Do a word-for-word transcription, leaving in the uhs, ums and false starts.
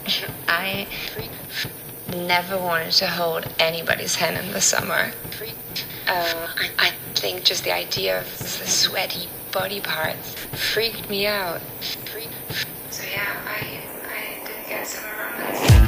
I never wanted to hold anybody's hand in the summer. Uh, I, I think just the idea of the sweaty body parts freaked me out. So yeah,